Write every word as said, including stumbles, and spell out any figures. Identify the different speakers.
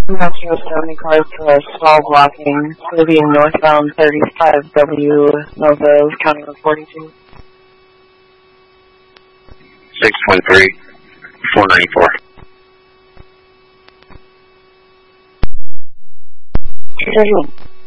Speaker 1: Matching seventy cars to a small blocking. It's going to be northbound thirty-five W Nova County Road forty-two.
Speaker 2: six one three, four ninety-four.
Speaker 1: Schedule.